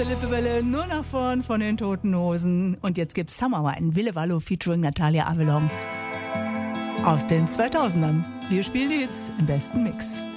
der Lippewelle, nur nach vorn von den Toten Hosen. Und jetzt gibt's Summer Wine, Ville Valo featuring Natalia Avalon aus den 2000ern. Wir spielen die Hits im besten Mix.